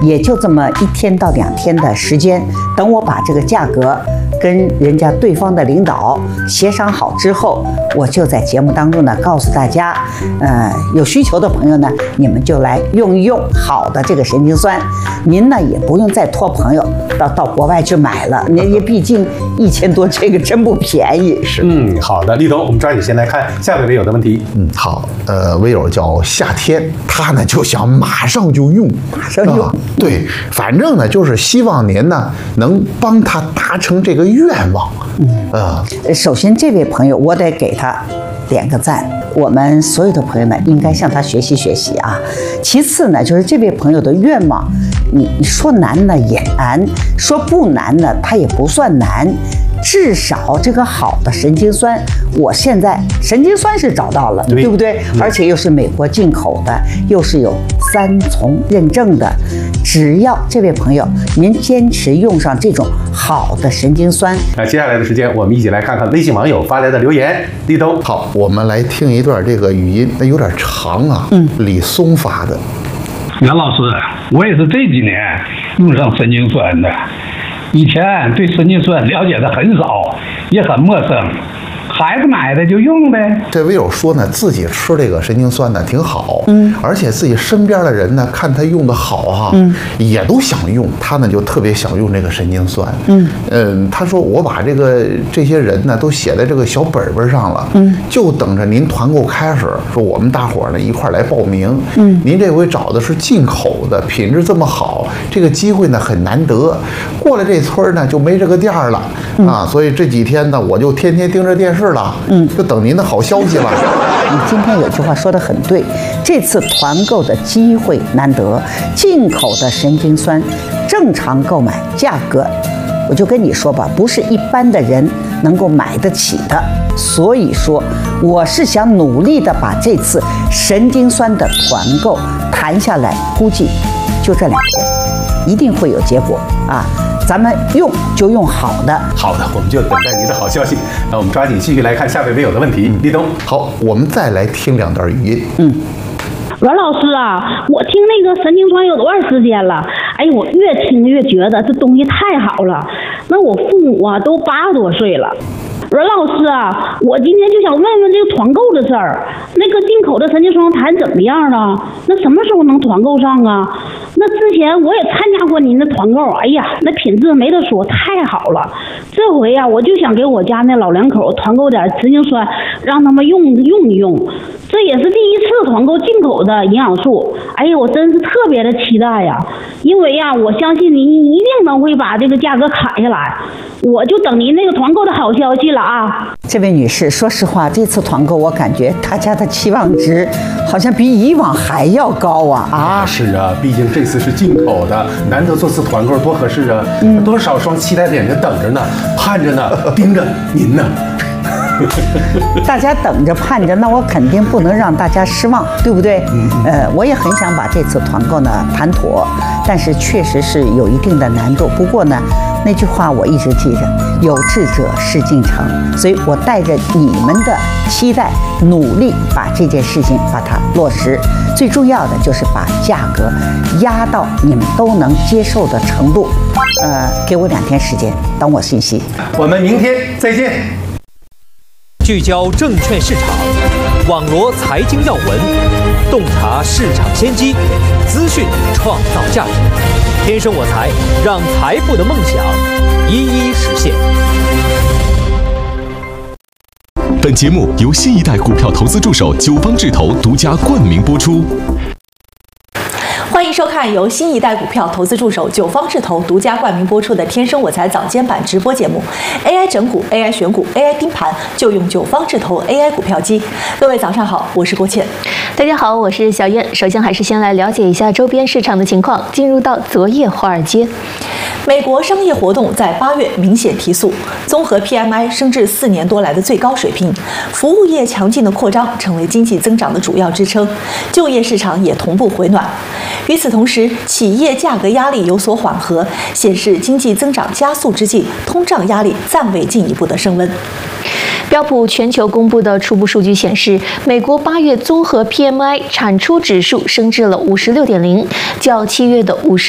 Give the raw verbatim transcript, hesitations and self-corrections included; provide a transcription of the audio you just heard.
也就这么一天到两天的时间，等我把这个价格跟人家对方的领导协商好之后，我就在节目当中呢告诉大家，呃，有需求的朋友呢，你们就来用一用好的这个神经酸，您呢也不用再托朋友到到国外去买了，您也毕竟一千多，这个真不便宜。 是，嗯，好的，立冬，我们抓紧先来看下位微友的问题。 嗯，好，呃，微友叫夏天，他呢就想马上就用， 马上用， 啊、对，反正呢就是希望您呢能帮他达成这个愿望。嗯，啊、 呃，首先这位朋友，我得给他点个赞。我们所有的朋友呢，应该向他学习学习啊。其次呢，就是这位朋友的愿望，你你说难呢也难，说不难呢，它也不算难。至少这个好的神经酸，我现在神经酸是找到了，对不对？而且又是美国进口的，又是有三重认证的。只要这位朋友您坚持用上这种好的神经酸， 那接下来的时间，我们一起来看看微信网友发来的留言。立冬， 好，我们来听一段这个语音，那有点长啊。嗯，李松发的。 袁老师，我也是这几年用上神经酸的。以前对神经酸了解的很少，也很陌生，孩子买的就用呗。 这微友说呢，自己吃这个神经酸呢挺好，嗯，而且自己身边的人呢看他用的好哈、啊，嗯，也都想用，他呢就特别想用这个神经酸，嗯嗯，他说我把这个这些人呢都写在这个小本本上了，嗯，就等着您团购开始，说我们大伙儿呢一块儿来报名，嗯，您这回找的是进口的，品质这么好，这个机会呢很难得，过了这村呢就没这个店儿了、嗯、啊，所以这几天呢我就天天盯着电视了，嗯，就等您的好消息了。 你今天有句话说得很对，这次团购的机会难得，进口的神经酸正常购买价格，我就跟你说吧，不是一般的人能够买得起的。所以说，我是想努力的把这次神经酸的团购谈下来，估计就这两天，一定会有结果啊。咱们用就用好的， 好的，我们就等待您的好消息。那我们抓紧继续来看下位微友的问题。立冬， 好，我们再来听两段语音。 嗯， 阮老师啊，我听那个神经酸有段时间了，哎，我越听越觉得这东西太好了。那我父母啊都八十多岁了。阮老师啊，我今天就想问问这个团购的事儿，那个进口的神经酸谈怎么样了？那什么时候能团购上啊？那之前我也参加过您的团购，哎呀，那品质没得说，太好了。这回呀、啊，我就想给我家那老两口团购点神经酸，让他们用用一用。这也是第一次团购进口的营养素，哎呀，我真是特别的期待呀！因为呀，我相信您一定能会把这个价格砍下来，我就等您那个团购的好消息了啊！ 这位女士，说实话，这次团购我感觉大家的期望值好像比以往还要高啊！啊， 是啊，毕竟这次是进口的，难得做次团购，多合适啊！嗯、多少双期待的眼睛等着呢，盼着呢，盯着您呢。 大家等着盼着，那我肯定不能让大家失望，对不对？嗯、呃，我也很想把这次团购呢谈妥，但是确实是有一定的难度。不过呢，那句话我一直记着，有志者事竟成，所以我带着你们的期待，努力把这件事情把它落实。最重要的就是把价格压到你们都能接受的程度。呃，给我两天时间，等我信息。 我们明天再见。 聚焦证券市场，网罗财经要闻，洞察市场先机，资讯创造价值。天生我材，让财富的梦想一一实现。 本节目由新一代股票投资助手九方智投独家冠名播出。 欢迎收看由新一代股票投资助手九方智投独家冠名播出的《天生我材早间版》直播节目。A I 整股、A I 选股、A I 盯盘，就用九方智投 A I 股票机。各位早上好，我是郭倩。 大家好，我是小燕。首先还是先来了解一下周边市场的情况。进入到昨夜华尔街， 美国商业活动在八月明显提速，综合 P M I 升至四年多来的最高水平，服务业强劲的扩张成为经济增长的主要支撑，就业市场也同步回暖。与此同时，企业价格压力有所缓和，显示经济增长加速之际，通胀压力暂未进一步的升温。 标普全球公布的初步数据显示，美国八月综合 P M I 产出指数升至了五十六点零，较七月的五十